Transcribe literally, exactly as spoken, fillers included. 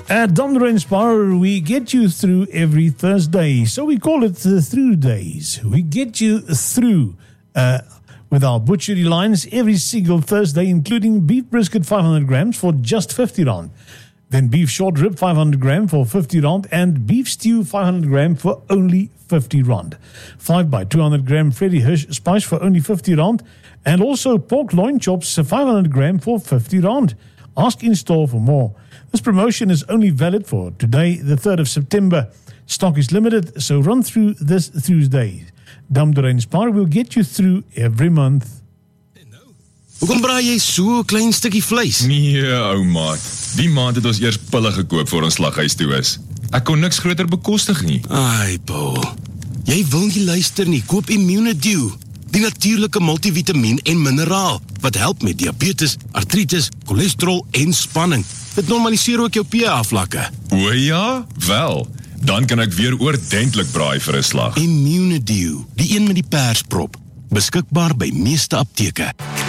At Domino Inspire, we get you through every Thursday, so we call it the Through Days. We get you through uh, with our butchery lines every single Thursday, including beef brisket five hundred grams for just fifty rand. Then beef short rib five hundred grams for fifty rand and beef stew five hundred grams for only fifty rand. five by two hundred gram Freddy Hirsch spice for only fifty rand and also pork loin chops five hundred grams for fifty rand. Ask in store for more. This promotion is only valid for today, the third of September. Stock is limited, so run through this Tuesday. Dum Dura Inspire will get you through every month. Hoekom braai jy so 'n klein stukkie vleis? Nee, ou maat. Die maand het ons eers pille gekoop voor ons slaghuis toe is. Ek kon niks groter bekostig nie. Ai, Paul. Jy wil nie luister nie. Koop Immunedew. Die natuurlike multivitamiin en mineraal wat help met diabetes, artritis, cholesterol en spanning. Dit normaliseer ook jou pH-vlakke. O ja, wel. Dan kan ek weer oordentlik braai vir 'n slag. Immunedew, die een met die persprop. Beskikbaar by meeste apteke.